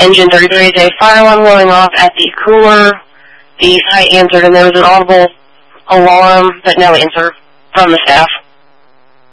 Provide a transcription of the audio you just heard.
engine 33A fire alarm going off at the cooler. The site answered, and there was an audible alarm, but no answer from the staff.